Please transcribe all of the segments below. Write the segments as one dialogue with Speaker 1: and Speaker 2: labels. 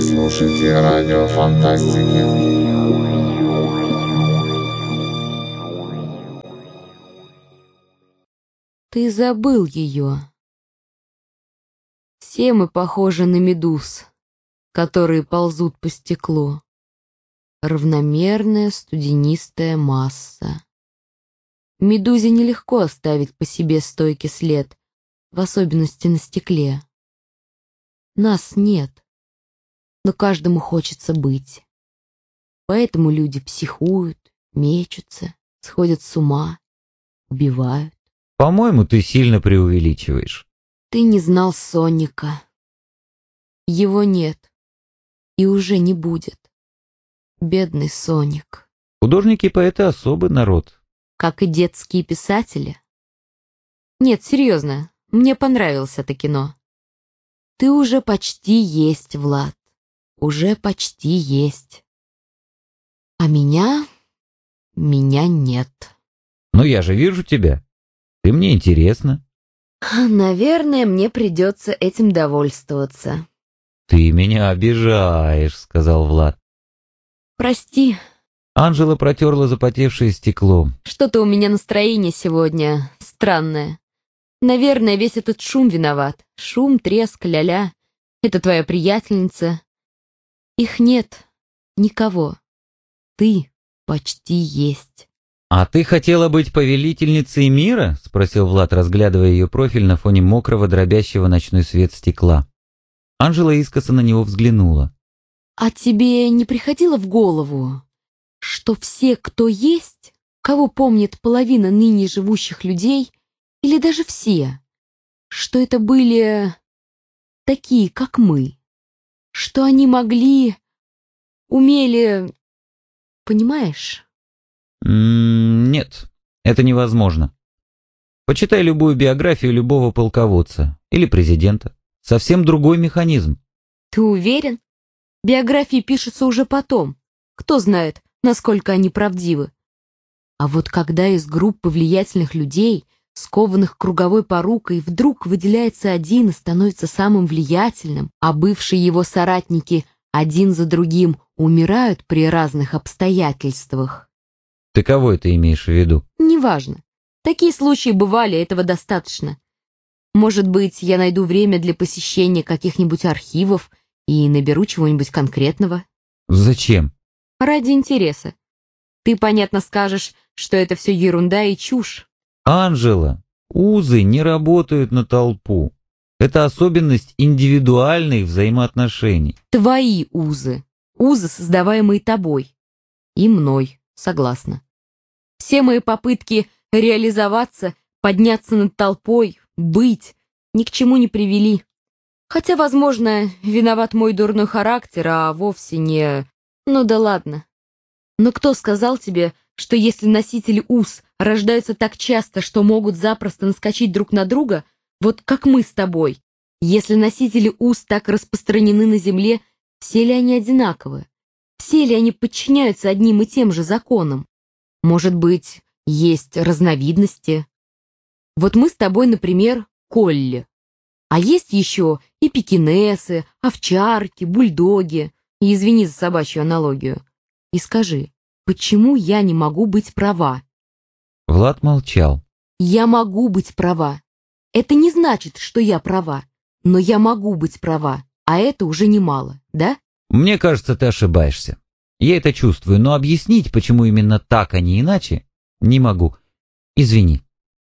Speaker 1: слушаете радио Фантастики.
Speaker 2: Ты забыл ее. Все мы похожи на медуз, которые ползут по стеклу. Равномерная студенистая масса. Медузе нелегко оставить по себе стойкий след, в особенности на стекле. Нас нет, но каждому хочется быть. Поэтому люди психуют, мечутся, сходят с ума, убивают.
Speaker 3: По-моему, ты сильно преувеличиваешь.
Speaker 2: Ты не знал Соника. Его нет и уже не будет. Бедный Соник.
Speaker 3: Художники и поэты — особый народ.
Speaker 2: Как и детские писатели. Нет, серьезно, мне понравилось это кино. Ты уже почти есть, Влад. Уже почти есть. А меня нет.
Speaker 3: Но я же вижу тебя. Ты мне интересна.
Speaker 2: Наверное, мне придется этим довольствоваться.
Speaker 3: Ты меня обижаешь, сказал Влад.
Speaker 2: Прости.
Speaker 3: Анжела протерла запотевшее стекло.
Speaker 2: Что-то у меня настроение сегодня странное. Наверное, весь этот шум виноват. Шум, треск, ля-ля. Это твоя приятельница. Их нет. Никого. Ты почти есть.
Speaker 3: «А ты хотела быть повелительницей мира?» — спросил Влад, разглядывая ее профиль на фоне мокрого, дробящего ночной свет стекла. Анжела искоса на него взглянула.
Speaker 2: А тебе не приходило в голову, что все, кто есть, кого помнит половина ныне живущих людей, или даже все, что это были такие, как мы, что они умели, понимаешь?
Speaker 3: Нет, это невозможно. Почитай любую биографию любого полководца или президента. Совсем другой механизм.
Speaker 2: Ты уверен? Биографии пишутся уже потом. Кто знает, насколько они правдивы. А вот когда из группы влиятельных людей, скованных круговой порукой, вдруг выделяется один и становится самым влиятельным, а бывшие его соратники один за другим умирают при разных обстоятельствах.
Speaker 3: Ты кого это имеешь в виду?
Speaker 2: Неважно. Такие случаи бывали, этого достаточно. Может быть, я найду время для посещения каких-нибудь архивов и наберу чего-нибудь конкретного.
Speaker 3: Зачем?
Speaker 2: Ради интереса. Ты, понятно, скажешь, что это все ерунда и чушь.
Speaker 3: Анжела, узы не работают на толпу. Это особенность индивидуальных взаимоотношений.
Speaker 2: Твои узы. Узы, создаваемые тобой. И мной, согласна. Все мои попытки реализоваться, подняться над толпой, быть, ни к чему не привели. Хотя, возможно, виноват мой дурной характер, а вовсе не... Ну да ладно. Но кто сказал тебе, что если носители уз рождаются так часто, что могут запросто наскочить друг на друга, вот как мы с тобой, если носители уз так распространены на земле, все ли они одинаковы? Все ли они подчиняются одним и тем же законам? Может быть, есть разновидности? Вот мы с тобой, например, колли. А есть еще и пекинесы, овчарки, бульдоги. И извини за собачью аналогию. И скажи, почему я не могу быть права?
Speaker 3: Влад молчал.
Speaker 2: Я могу быть права. Это не значит, что я права. Но я могу быть права. А это уже немало, да?
Speaker 3: Мне кажется, ты ошибаешься. Я это чувствую, но объяснить, почему именно так, а не иначе, не могу. Извини.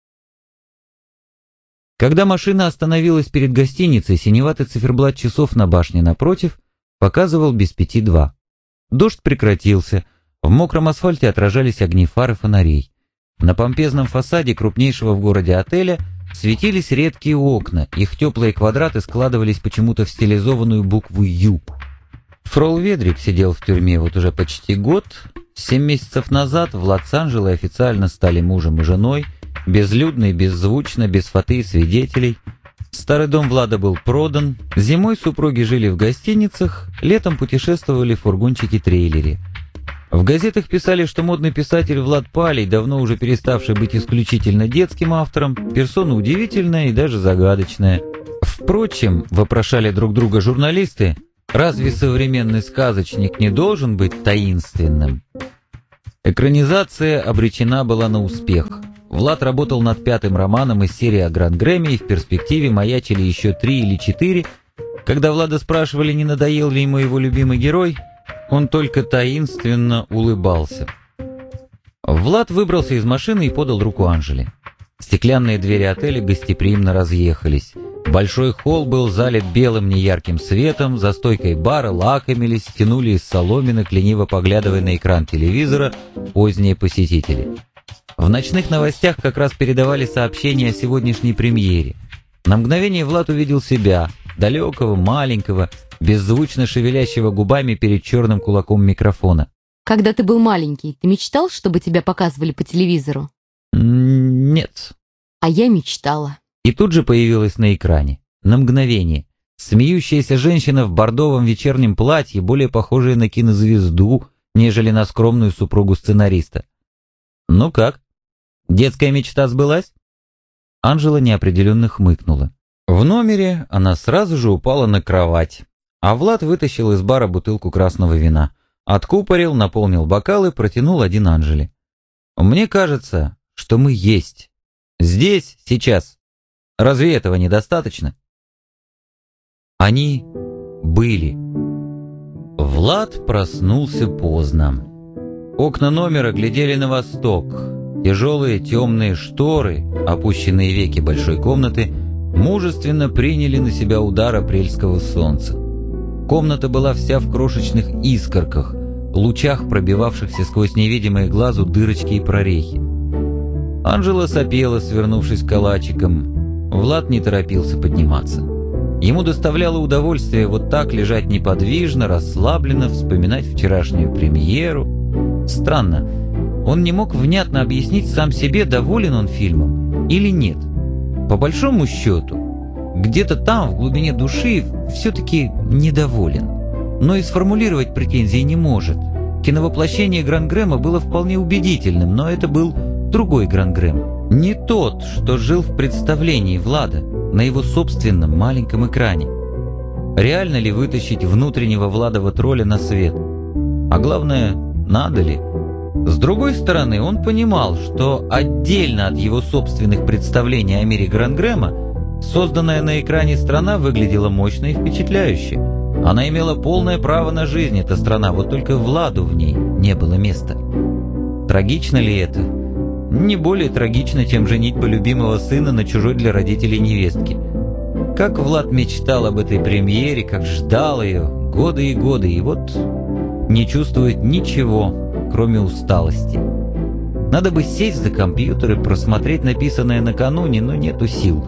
Speaker 3: Когда машина остановилась перед гостиницей, синеватый циферблат часов на башне напротив показывал без 5:02. Дождь прекратился, в мокром асфальте отражались огни фар и фонарей. На помпезном фасаде крупнейшего в городе отеля светились редкие окна, их теплые квадраты складывались почему-то в стилизованную букву «Ю». Фрол Ведрик сидел в тюрьме вот уже почти год. 7 месяцев назад Влад с Анжелой официально стали мужем и женой, безлюдно и беззвучно, без фаты и свидетелей. Старый дом Влада был продан, зимой супруги жили в гостиницах, летом путешествовали в фургончике-трейлере. В газетах писали, что модный писатель Влад Палей, давно уже переставший быть исключительно детским автором, персона удивительная и даже загадочная. Впрочем, вопрошали друг друга журналисты, Разве современный сказочник не должен быть таинственным? Экранизация обречена была на успех. Влад работал над 5-м романом из серии о Гран-Грэме, и в перспективе маячили еще 3 или 4. Когда Влада спрашивали, не надоел ли ему его любимый герой, он только таинственно улыбался. Влад выбрался из машины и подал руку Анжеле. Стеклянные двери отеля гостеприимно разъехались. Большой холл был залит белым неярким светом, за стойкой бара лакомились, тянули из соломинок, лениво поглядывая на экран телевизора, поздние посетители. В ночных новостях как раз передавали сообщения о сегодняшней премьере. На мгновение Влад увидел себя, далекого, маленького, беззвучно шевелящего губами перед черным кулаком микрофона.
Speaker 2: Когда ты был маленький, ты мечтал, чтобы тебя показывали по телевизору?
Speaker 3: Нет.
Speaker 2: А я мечтала.
Speaker 3: И тут же появилась на экране, на мгновение, смеющаяся женщина в бордовом вечернем платье, более похожая на кинозвезду, нежели на скромную супругу сценариста. «Ну как? Детская мечта сбылась?» Анжела неопределенно хмыкнула. В номере она сразу же упала на кровать, а Влад вытащил из бара бутылку красного вина, откупорил, наполнил бокалы, протянул один Анжеле. «Мне кажется, что мы есть. Здесь, сейчас. Разве этого недостаточно?» Они были. Влад проснулся поздно. Окна номера глядели на восток. Тяжелые темные шторы, опущенные веки большой комнаты, мужественно приняли на себя удар апрельского солнца. Комната была вся в крошечных искорках, лучах, пробивавшихся сквозь невидимые глазу дырочки и прорехи. Анжела сопела, свернувшись калачиком. Влад не торопился подниматься. Ему доставляло удовольствие вот так лежать неподвижно, расслабленно, вспоминать вчерашнюю премьеру. Странно, он не мог внятно объяснить сам себе, доволен он фильмом или нет. По большому счету, где-то там, в глубине души, все-таки недоволен. Но и сформулировать претензии не может. Киновоплощение Гран-Грэма было вполне убедительным, но это был другой Гран-Грэм. Не тот, что жил в представлении Влада, на его собственном маленьком экране. Реально ли вытащить внутреннего Владова тролля на свет? А главное, надо ли? С другой стороны, он понимал, что отдельно от его собственных представлений о мире Гран-Грэма, созданная на экране страна выглядела мощно и впечатляюще. Она имела полное право на жизнь, эта страна, вот только Владу в ней не было места. Трагично ли это? Не более трагично, чем женитьба любимого сына на чужой для родителей невестке. Как Влад мечтал об этой премьере, как ждал ее годы и годы, и вот не чувствует ничего, кроме усталости. Надо бы сесть за компьютер и просмотреть написанное накануне, но нету сил.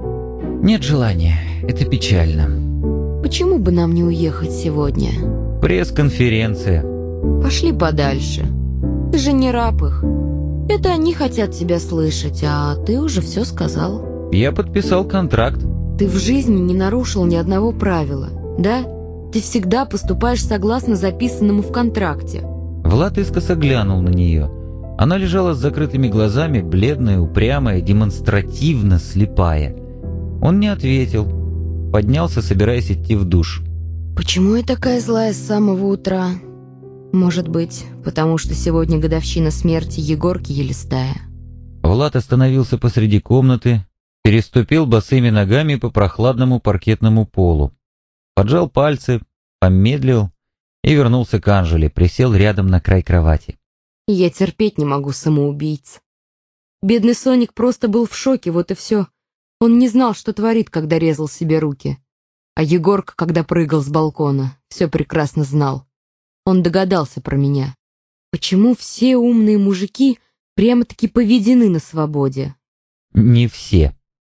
Speaker 3: Нет желания, это печально.
Speaker 2: Почему бы нам не уехать сегодня?
Speaker 3: Пресс-конференция.
Speaker 2: Пошли подальше. Ты же не раб их. Это они хотят тебя слышать, а ты уже все сказал.
Speaker 3: Я подписал контракт.
Speaker 2: Ты в жизни не нарушил ни одного правила, да? Ты всегда поступаешь согласно записанному в контракте.
Speaker 3: Влад искоса глянул на нее. Она лежала с закрытыми глазами, бледная, упрямая, демонстративно слепая. Он не ответил. Поднялся, собираясь идти в душ.
Speaker 2: Почему я такая злая с самого утра? Может быть, потому что сегодня годовщина смерти Егорки Елистая.
Speaker 3: Влад остановился посреди комнаты, переступил босыми ногами по прохладному паркетному полу. Поджал пальцы, помедлил и вернулся к Анжеле, присел рядом на край кровати.
Speaker 2: Я терпеть не могу самоубийц. Бедный Соник просто был в шоке, вот и все. Он не знал, что творит, когда резал себе руки. А Егорка, когда прыгал с балкона, все прекрасно знал. Он догадался про меня. Почему все умные мужики прямо-таки поведены на свободе?
Speaker 3: Не все.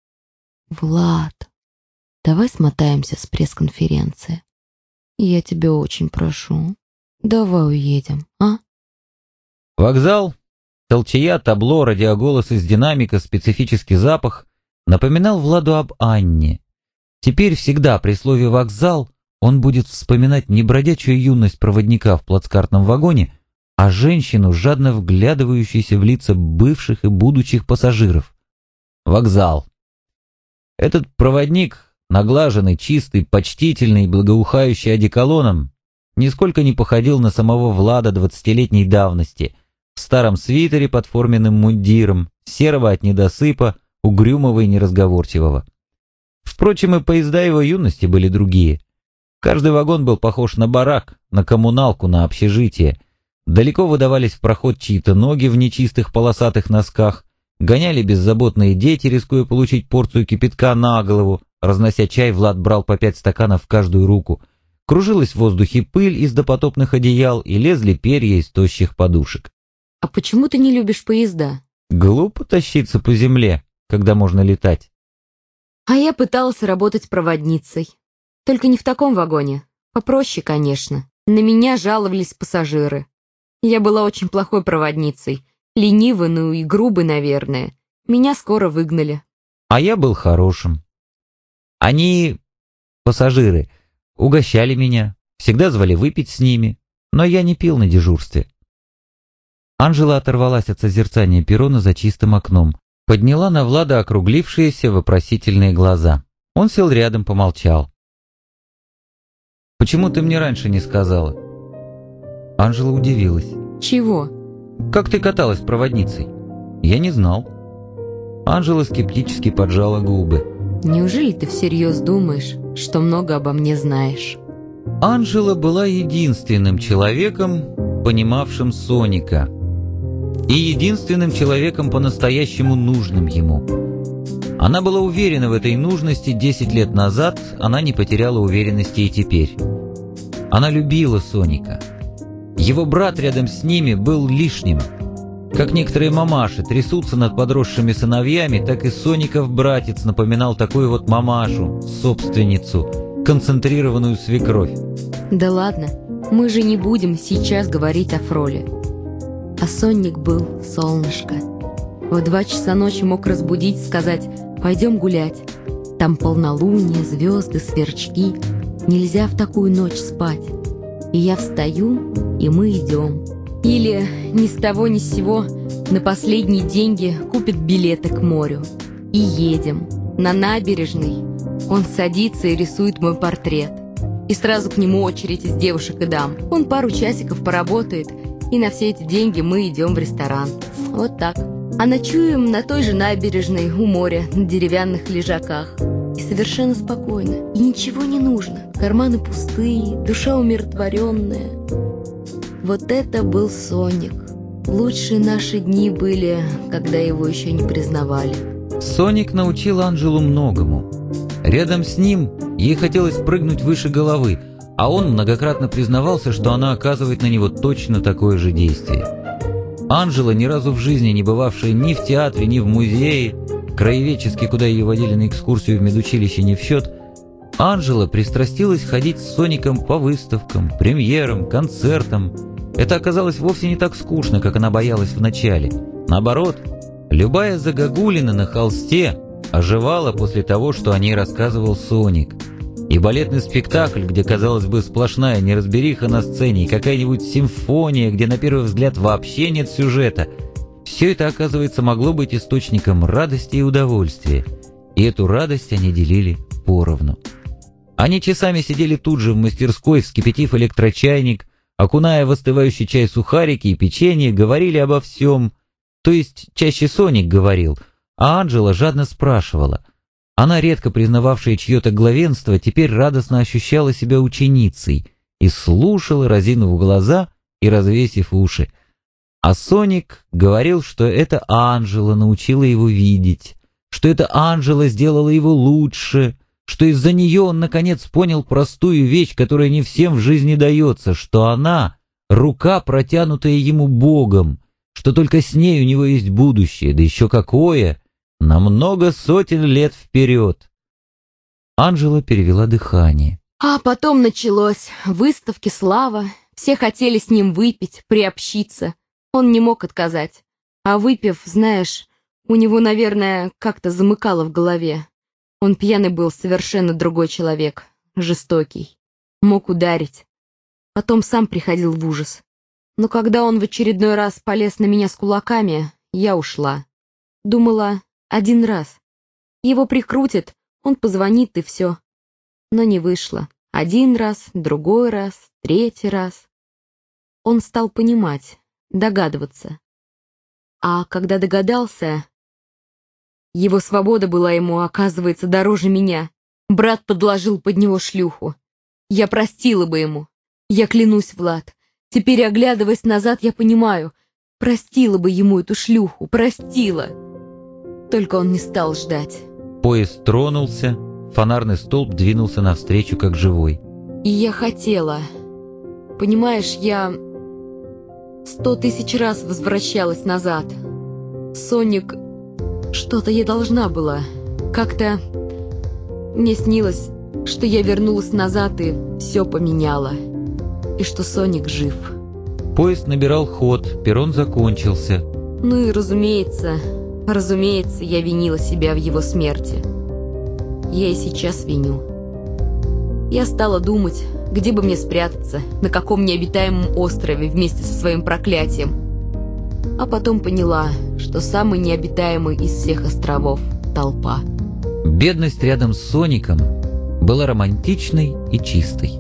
Speaker 2: Влад, давай смотаемся с пресс-конференции. Я тебя очень прошу. Давай уедем, а?
Speaker 3: Вокзал, толчая, табло, радиоголос из динамика, специфический запах напоминал Владу об Анне. Теперь всегда при слове «вокзал» он будет вспоминать не бродячую юность проводника в плацкартном вагоне, а женщину, жадно вглядывающуюся в лица бывших и будущих пассажиров. Вокзал. Этот проводник наглаженный, чистый, почтительный, благоухающий одеколоном, нисколько не походил на самого Влада 20-летней давности, в старом свитере под форменным мундиром, серого от недосыпа, угрюмого и неразговорчивого. Впрочем, и поезда его юности были другие. Каждый вагон был похож на барак, на коммуналку, на общежитие. Далеко выдавались в проход чьи-то ноги в нечистых полосатых носках, гоняли беззаботные дети, рискуя получить порцию кипятка на голову. Разнося чай, Влад брал по 5 стаканов в каждую руку. Кружилась в воздухе пыль из допотопных одеял и лезли перья из тощих подушек.
Speaker 2: А почему ты не любишь поезда?
Speaker 3: Глупо тащиться по земле, когда можно летать.
Speaker 2: А я пыталась работать проводницей. Только не в таком вагоне. Попроще, конечно. На меня жаловались пассажиры. Я была очень плохой проводницей. Ленивой, ну и грубой, наверное. Меня скоро выгнали.
Speaker 3: А я был хорошим. Они, пассажиры, угощали меня, всегда звали выпить с ними, но я не пил на дежурстве. Анжела оторвалась от созерцания перрона за чистым окном, подняла на Влада округлившиеся вопросительные глаза. Он сел рядом, помолчал. «Почему ты мне раньше не сказала?» Анжела удивилась.
Speaker 2: Чего?
Speaker 3: «Как ты каталась проводницей?» «Я не знал». Анжела скептически поджала губы.
Speaker 2: Неужели ты всерьез думаешь, что много обо мне знаешь?
Speaker 3: Анжела была единственным человеком, понимавшим Соника, и единственным человеком по-настоящему нужным ему. Она была уверена в этой нужности 10 лет назад, она не потеряла уверенности и теперь. Она любила Соника. Его брат рядом с ними был лишним. Как некоторые мамаши трясутся над подросшими сыновьями, так и Соников братец напоминал такую вот мамашу, собственницу, концентрированную свекровь.
Speaker 2: Да ладно, мы же не будем сейчас говорить о Фроле. А Соник был солнышко. В 2 часа ночи мог разбудить, сказать: «Пойдем гулять. Там полнолуние, звезды, сверчки. Нельзя в такую ночь спать». И я встаю, и мы идем. Или ни с того ни с сего на последние деньги купит билеты к морю. И едем. На набережной он садится и рисует мой портрет. И сразу к нему очередь из девушек и дам. Он пару часиков поработает, и на все эти деньги мы идем в ресторан. Вот так. А ночуем на той же набережной у моря, на деревянных лежаках. И совершенно спокойно. И ничего не нужно. Карманы пустые, душа умиротворенная. Вот это был Соник. Лучшие наши дни были, когда его еще не признавали.
Speaker 3: Соник научил Анжелу многому. Рядом с ним ей хотелось прыгнуть выше головы, а он многократно признавался, что она оказывает на него точно такое же действие. Анжела, ни разу в жизни не бывавшая ни в театре, ни в музее, краеведчески, куда ее водили на экскурсию в медучилище, не в счет, Анжела пристрастилась ходить с Соником по выставкам, премьерам, концертам. Это оказалось вовсе не так скучно, как она боялась вначале. Наоборот, любая загогулина на холсте оживала после того, что о ней рассказывал Соник. И балетный спектакль, где, казалось бы, сплошная неразбериха на сцене, и какая-нибудь симфония, где на первый взгляд вообще нет сюжета, все это, оказывается, могло быть источником радости и удовольствия. И эту радость они делили поровну. Они часами сидели тут же в мастерской, вскипятив электрочайник, окуная в остывающий чай сухарики и печенье, говорили обо всем. То есть чаще Соник говорил, а Анжела жадно спрашивала. Она, редко признававшая чье-то главенство, теперь радостно ощущала себя ученицей и слушала, разинув глаза и развесив уши. А Соник говорил, что это Анжела научила его видеть, что это Анжела сделала его лучше, что из-за нее он наконец понял простую вещь, которая не всем в жизни дается, что она — рука, протянутая ему Богом, что только с ней у него есть будущее, да еще какое, на много сотен лет вперед. Анжела перевела дыхание.
Speaker 2: А потом началось. Выставки, слава. Все хотели с ним выпить, приобщиться. Он не мог отказать. А выпив, знаешь, у него, наверное, как-то замыкало в голове. Он пьяный был, совершенно другой человек, жестокий. Мог ударить. Потом сам приходил в ужас. Но когда он в очередной раз полез на меня с кулаками, я ушла. Думала, один раз. Его прикрутят, Он позвонит и все. Но не вышло. Один раз, другой раз, третий раз. Он стал понимать, догадываться. А когда догадался, его свобода была ему, оказывается, дороже меня. Брат подложил под него шлюху. Я простила бы ему. Я клянусь, Влад. Теперь, оглядываясь назад, я понимаю, простила бы ему эту шлюху, простила. Только он не стал ждать.
Speaker 3: Поезд тронулся, фонарный столб двинулся навстречу, как живой.
Speaker 2: И я хотела. Понимаешь, я 100 тысяч раз возвращалась назад. Соник, что-то я должна была. Как-то мне снилось, что я вернулась назад и все поменяла. И что Соник жив.
Speaker 3: Поезд набирал ход, перрон закончился.
Speaker 2: Ну и разумеется, я винила себя в его смерти. Я и сейчас виню. Я стала думать, где бы мне спрятаться, на каком необитаемом острове вместе со своим проклятием. А потом поняла, что самый необитаемый из всех островов — толпа.
Speaker 3: Бедность рядом с Соником была романтичной и чистой.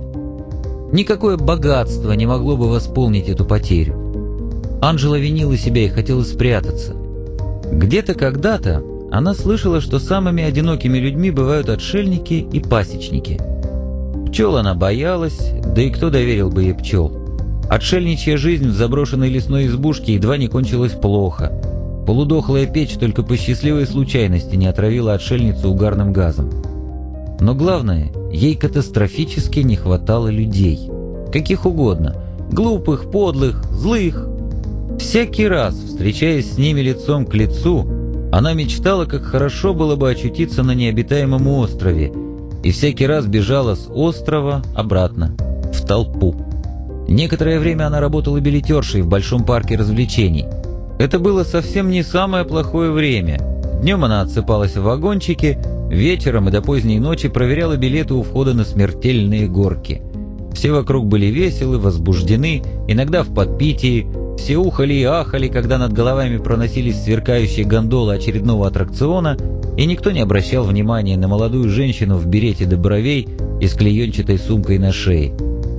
Speaker 3: Никакое богатство не могло бы восполнить эту потерю. Анжела винила себя и хотела спрятаться. Где-то когда-то она слышала, что самыми одинокими людьми бывают отшельники и пасечники. Пчел она боялась, да и кто доверил бы ей пчел? Отшельничья жизнь в заброшенной лесной избушке едва не кончилась плохо. Полудохлая печь только по счастливой случайности не отравила отшельницу угарным газом. Но главное, ей катастрофически не хватало людей. Каких угодно. Глупых, подлых, злых. Всякий раз, встречаясь с ними лицом к лицу, она мечтала, как хорошо было бы очутиться на необитаемом острове, и всякий раз бежала с острова обратно, в толпу. Некоторое время она работала билетершей в большом парке развлечений. Это было совсем не самое плохое время. Днем она отсыпалась в вагончике, вечером и до поздней ночи проверяла билеты у входа на смертельные горки. Все вокруг были веселы, возбуждены, иногда в подпитии. Все ухали и ахали, когда над головами проносились сверкающие гондолы очередного аттракциона, и никто не обращал внимания на молодую женщину в берете до бровей и с клеенчатой сумкой на шее.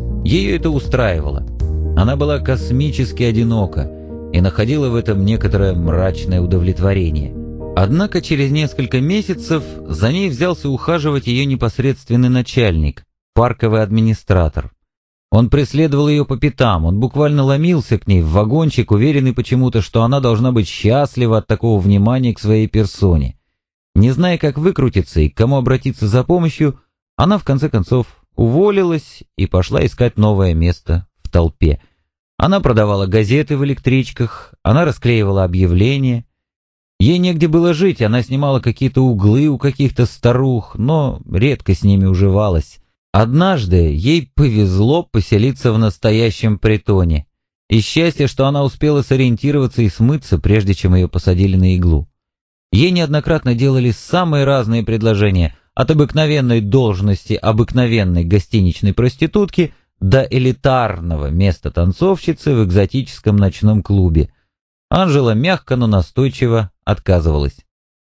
Speaker 3: Ее это устраивало. Она была космически одинока и находила в этом некоторое мрачное удовлетворение. Однако через несколько месяцев за ней взялся ухаживать ее непосредственный начальник, парковый администратор. Он преследовал ее по пятам, он буквально ломился к ней в вагончик, уверенный почему-то, что она должна быть счастлива от такого внимания к своей персоне. Не зная, как выкрутиться и к кому обратиться за помощью, она в конце концов уволилась и пошла искать новое место в толпе. Она продавала газеты в электричках, она расклеивала объявления. Ей негде было жить, она снимала какие-то углы у каких-то старух, но редко с ними уживалась. Однажды ей повезло поселиться в настоящем притоне. И счастье, что она успела сориентироваться и смыться, прежде чем ее посадили на иглу. Ей неоднократно делали самые разные предложения, от обыкновенной должности обыкновенной гостиничной проститутки до элитарного места танцовщицы в экзотическом ночном клубе. Анжела мягко, но настойчиво отказывалась.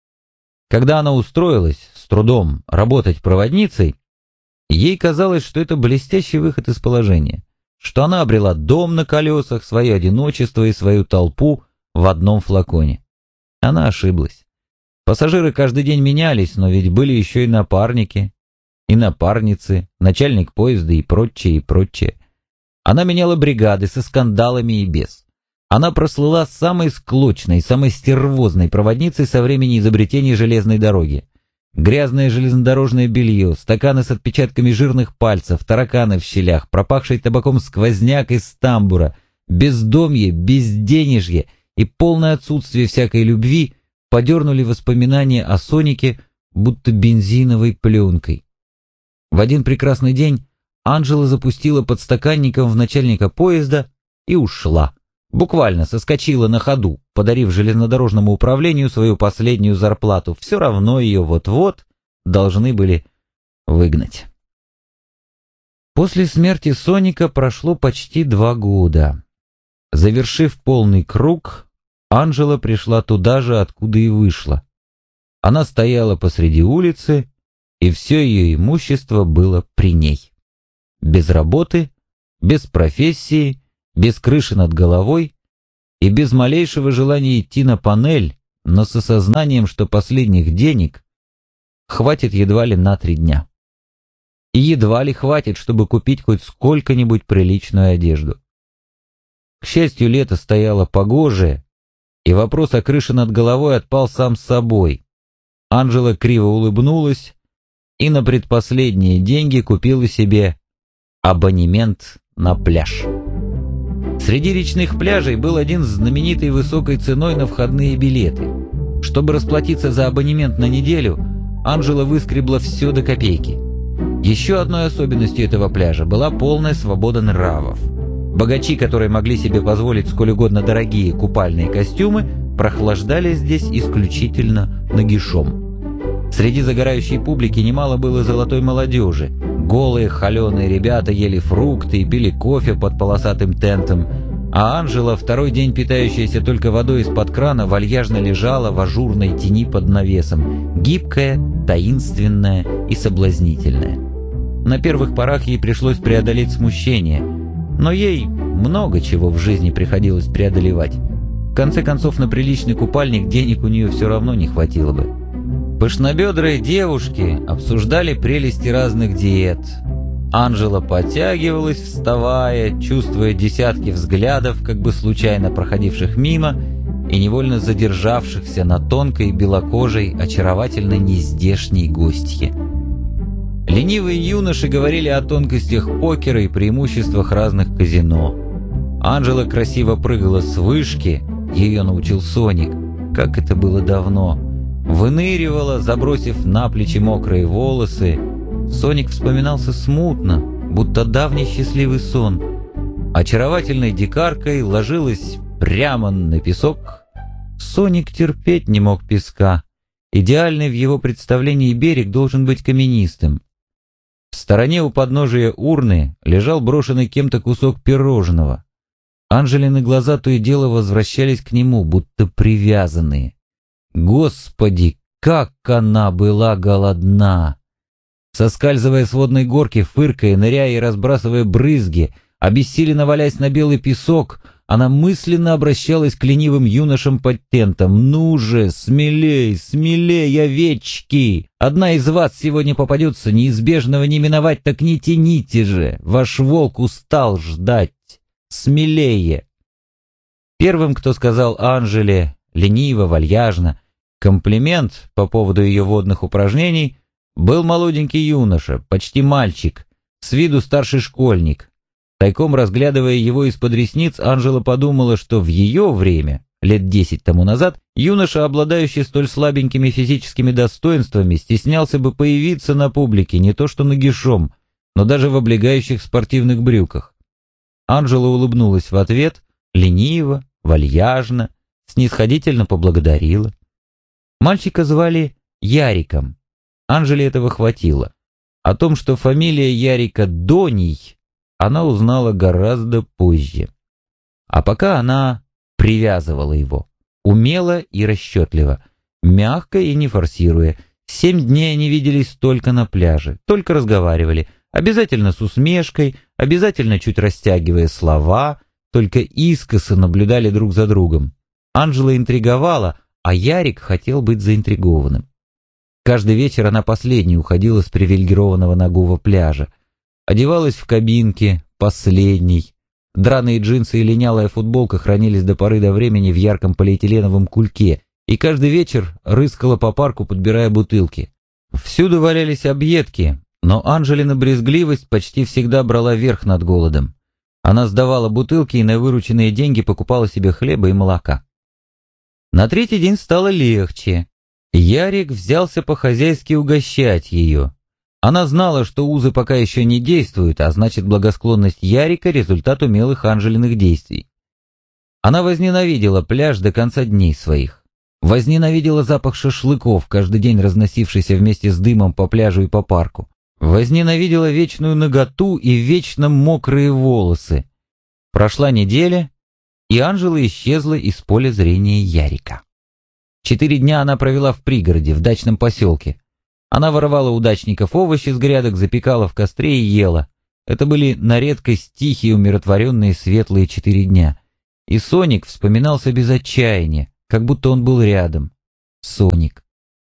Speaker 3: Когда она устроилась, с трудом, работать проводницей, ей казалось, что это блестящий выход из положения, что она обрела дом на колесах, свое одиночество и свою толпу в одном флаконе. Она ошиблась. Пассажиры каждый день менялись, но ведь были еще и напарники, и напарницы, начальник поезда и прочее, и прочее. Она меняла бригады со скандалами и без. Она прослыла самой склочной, самой стервозной проводницей со времени изобретения железной дороги. Грязное железнодорожное белье, стаканы с отпечатками жирных пальцев, тараканы в щелях, пропахший табаком сквозняк из тамбура, бездомье, безденежье и полное отсутствие всякой любви подернули воспоминания о Сонике будто бензиновой пленкой. В один прекрасный день Анжела запустила подстаканником в начальника поезда и ушла. Буквально соскочила на ходу, подарив железнодорожному управлению свою последнюю зарплату. Все равно ее вот-вот должны были выгнать. После смерти Соника прошло почти 2 года. Завершив полный круг, Анжела пришла туда же, откуда и вышла. Она стояла посреди улицы и все ее имущество было при ней. Без работы, без профессии, без крыши над головой и без малейшего желания идти на панель, но с осознанием, что последних денег хватит едва ли на 3 дня. И едва ли хватит, чтобы купить хоть сколько-нибудь приличную одежду. К счастью, лето стояло погожее, и вопрос о крыше над головой отпал сам собой. Анжела криво улыбнулась и на предпоследние деньги купила себе абонемент на пляж. Среди речных пляжей был один знаменитый высокой ценой на входные билеты. Чтобы расплатиться за абонемент на неделю, Анжела выскребла все до копейки. Еще одной особенностью этого пляжа была полная свобода нравов. Богачи, которые могли себе позволить сколь угодно дорогие купальные костюмы, прохлаждались здесь исключительно нагишом. Среди загорающей публики немало было золотой молодежи. Голые, холеные ребята ели фрукты и пили кофе под полосатым тентом, а Анжела, второй день питающаяся только водой из-под крана, вальяжно лежала в ажурной тени под навесом, гибкая, таинственная и соблазнительная. На первых порах ей пришлось преодолеть смущение, но ей много чего в жизни приходилось преодолевать. В конце концов, на приличный купальник денег у нее все равно не хватило бы. Пышнобедрые девушки обсуждали прелести разных диет. Анжела подтягивалась, вставая, чувствуя десятки взглядов, как бы случайно проходивших мимо и невольно задержавшихся на тонкой, белокожей, очаровательно нездешней гостье. Ленивые юноши говорили о тонкостях покера и преимуществах разных казино. Анжела красиво прыгала с вышки, ее научил Соник, как это было давно. Выныривала, забросив на плечи мокрые волосы. Соник вспоминался смутно, будто давний счастливый сон. Очаровательной дикаркой ложилась прямо на песок. Соник терпеть не мог песка. Идеальный в его представлении берег должен быть каменистым. В стороне у подножия урны лежал брошенный кем-то кусок пирожного. Анжелины глаза то и дело возвращались к нему, будто привязанные. Господи, как она была голодна! Соскальзывая с водной горки, фыркая, ныряя и разбрасывая брызги, обессиленно валясь на белый песок, она мысленно обращалась к ленивым юношам под тентом. «Ну же, смелей, смелей, овечки! Одна из вас сегодня попадется, неизбежного не миновать, так не тяните же! Ваш волк устал ждать! Смелее!» Первым, кто сказал Анжеле, лениво, вальяжно, комплимент по поводу ее водных упражнений, был молоденький юноша, почти мальчик, с виду старший школьник. Тайком разглядывая его из-под ресниц, Анжела подумала, что в ее время, лет 10 тому назад, юноша, обладающий столь слабенькими физическими достоинствами, стеснялся бы появиться на публике не то что нагишом, но даже в облегающих спортивных брюках. Анжела улыбнулась в ответ, лениво, вальяжно, снисходительно поблагодарила. Мальчика звали Яриком. Анжеле этого хватило. О том, что фамилия Ярика Доний, она узнала гораздо позже. А пока она привязывала его, умело и расчетливо, мягко и не форсируя. 7 дней они виделись только на пляже, только разговаривали, обязательно с усмешкой, обязательно чуть растягивая слова, только искоса наблюдали друг за другом. Анжела интриговала, а Ярик хотел быть заинтригованным. Каждый вечер она последней уходила с привилегированного Нагува пляжа. Одевалась в кабинке, последней. Драные джинсы и линялая футболка хранились до поры до времени в ярком полиэтиленовом кульке, и каждый вечер рыскала по парку, подбирая бутылки. Всюду валялись объедки, но Анжелина брезгливость почти всегда брала верх над голодом. Она сдавала бутылки и на вырученные деньги покупала себе хлеба и молока. На 3-й день стало легче. Ярик взялся по-хозяйски угощать ее. Она знала, что узы пока еще не действуют, а значит, благосклонность Ярика — результат умелых Анжелиных действий. Она возненавидела пляж до конца дней своих. Возненавидела запах шашлыков, каждый день разносившийся вместе с дымом по пляжу и по парку. Возненавидела вечную наготу и вечно мокрые волосы. Прошла неделя, и Анжела исчезла из поля зрения Ярика. 4 дня она провела в пригороде, в дачном поселке. Она воровала у дачников овощи с грядок, запекала в костре и ела. Это были на редкость тихие, умиротворенные, светлые 4 дня. И Соник вспоминался без отчаяния, как будто он был рядом. Соник.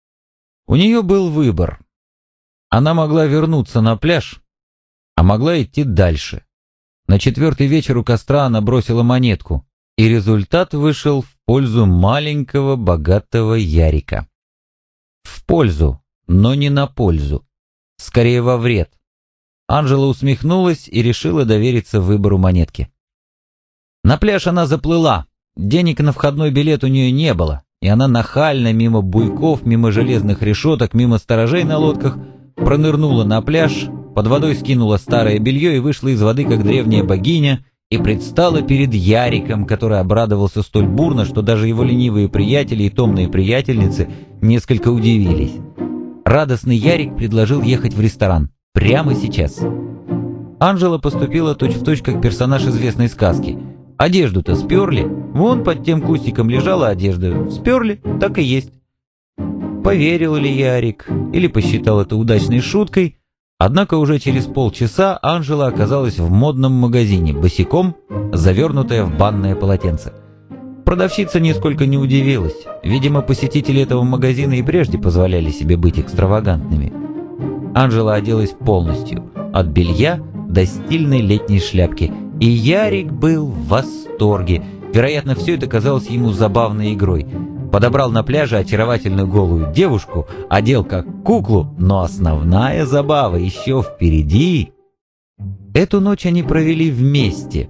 Speaker 3: У нее был выбор. Она могла вернуться на пляж, а могла идти дальше. На 4-й вечер у костра она бросила монетку, и результат вышел в пользу маленького богатого Ярика. В пользу, но не на пользу. Скорее во вред. Анжела усмехнулась и решила довериться выбору монетки. На пляж она заплыла. Денег на входной билет у нее не было, и она нахально мимо буйков, мимо железных решеток, мимо сторожей на лодках пронырнула на пляж, под водой скинула старое белье и вышла из воды, как древняя богиня, и предстала перед Яриком, который обрадовался столь бурно, что даже его ленивые приятели и томные приятельницы несколько удивились. Радостный Ярик предложил ехать в ресторан. Прямо сейчас. Анжела поступила точь-в-точь, как персонаж известной сказки. Одежду-то сперли. Вон под тем кустиком лежала одежда. Сперли, так и есть. Поверил ли Ярик, или посчитал это удачной шуткой, однако уже через полчаса Анжела оказалась в модном магазине, босиком, завернутая в банное полотенце. Продавщица нисколько не удивилась. Видимо, посетители этого магазина и прежде позволяли себе быть экстравагантными. Анжела оделась полностью, от белья до стильной летней шляпки, и Ярик был в восторге. Вероятно, все это казалось ему забавной игрой. Подобрал на пляже очаровательную голую девушку, одел как куклу, но основная забава еще впереди. Эту ночь они провели вместе.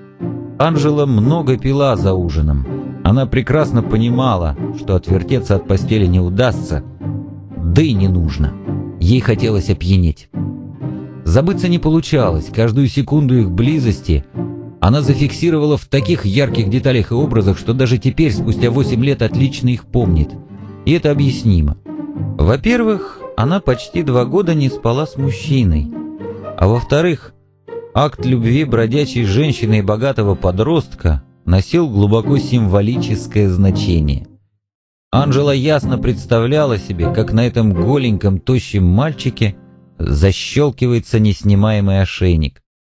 Speaker 3: Анжела много пила за ужином. Она прекрасно понимала, что отвертеться от постели не удастся, да и не нужно. Ей хотелось опьянеть. Забыться не получалось, каждую секунду их близости она зафиксировала в таких ярких деталях и образах, что даже теперь, спустя 8 лет, отлично их помнит. И это объяснимо. Во-первых, она почти 2 года не спала с мужчиной. А во-вторых, акт любви бродячей женщины и богатого подростка носил глубоко символическое значение. Анжела ясно представляла себе, как на этом голеньком, тощем мальчике защелкивается неснимаемый ошейник.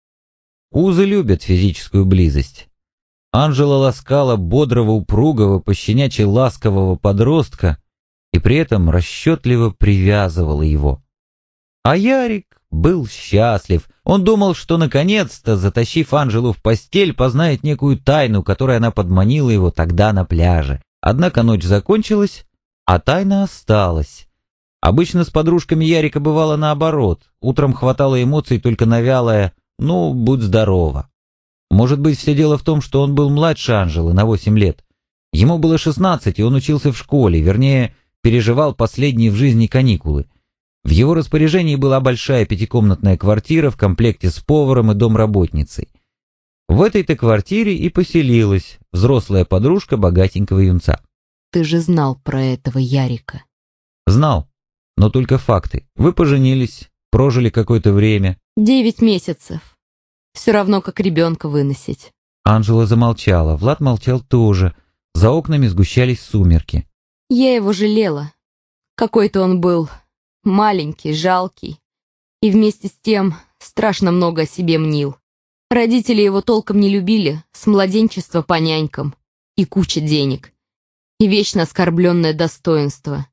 Speaker 3: Узы любят физическую близость. Анжела ласкала бодрого, упругого, пощенячьи ласкового подростка и при этом расчетливо привязывала его. А Ярик был счастлив. Он думал, что наконец-то, затащив Анжелу в постель, познает некую тайну, которой она подманила его тогда на пляже. Однако ночь закончилась, а тайна осталась. Обычно с подружками Ярика бывало наоборот. Утром хватало эмоций только на вялое «ну, будь здорова». Может быть, все дело в том, что он был младше Анжелы на 8 лет. Ему было 16, и он учился в школе, вернее, переживал последние в жизни каникулы. В его распоряжении была большая 5-комнатная квартира в комплекте с поваром и домработницей. В этой-то квартире и поселилась взрослая подружка богатенького юнца.
Speaker 2: Ты же знал про этого Ярика.
Speaker 3: Знал, но только факты. Вы поженились, прожили какое-то время.
Speaker 2: 9 месяцев. Все равно, как ребенка выносить.
Speaker 3: Анжела замолчала, Влад молчал тоже. За окнами сгущались сумерки.
Speaker 2: Я его жалела. Какой-то он был маленький, жалкий. И вместе с тем страшно много о себе мнил. Родители его толком не любили, с младенчества по нянькам. И куча денег. И вечно оскорбленное достоинство.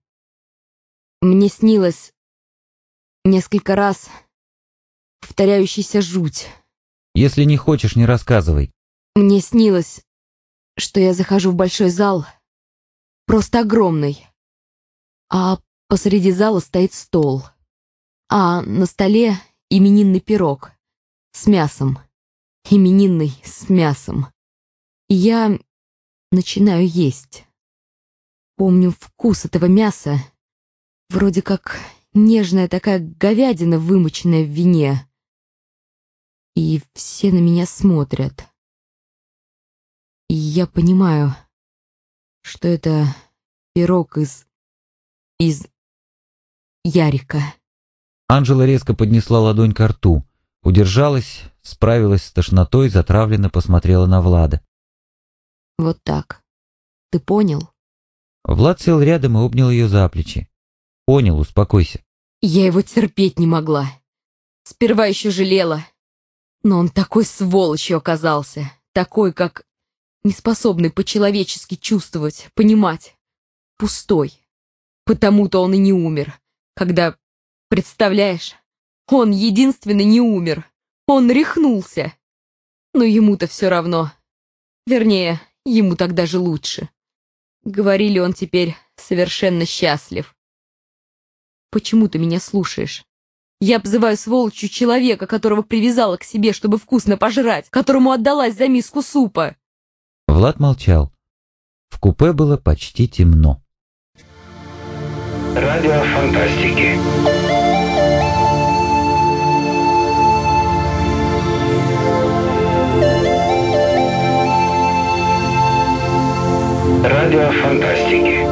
Speaker 2: Мне снилось несколько раз повторяющаяся жуть.
Speaker 3: Если не хочешь, не рассказывай.
Speaker 2: Мне снилось, что я захожу в большой зал, просто огромный, а посреди зала стоит стол, а на столе именинный пирог с мясом, именинный с мясом. И я начинаю есть. Помню вкус этого мяса, вроде как нежная такая говядина, вымоченная в вине. И все на меня смотрят. И я понимаю, что это пирог из Ярика.
Speaker 3: Анжела резко поднесла ладонь ко рту, удержалась, справилась с тошнотой, затравленно посмотрела на Влада.
Speaker 2: Вот так. Ты понял?
Speaker 3: Влад сел рядом и обнял ее за плечи. Понял, успокойся.
Speaker 2: Я его терпеть не могла. Сперва еще жалела. Но он такой сволочью оказался. Такой, как неспособный по-человечески чувствовать, понимать. Пустой. Потому-то он и не умер. Когда, представляешь, он единственный не умер. Он рехнулся. Но ему-то все равно. Вернее, ему так даже лучше. Говорили, он теперь совершенно счастлив. Почему ты меня слушаешь? Я обзываю сволочью человека, которого привязала к себе, чтобы вкусно пожрать, которому отдалась за миску супа.
Speaker 3: Влад молчал. В купе было почти темно.
Speaker 4: Радио фантастики. Радио фантастики.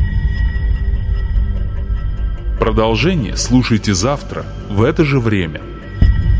Speaker 5: Продолжение слушайте завтра в это же время.